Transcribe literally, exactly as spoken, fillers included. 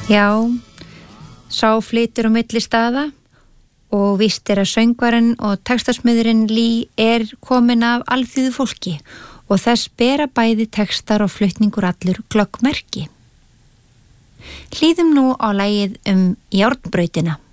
Já, sá flytur á milli staða og víst er að söngvarinn og textasmiðurinn Lee er komin af alþýðu fólki og þess bera bæði textar og flutningur allur glöggmerki. Hlýðum nú á lagið um járnbrautina.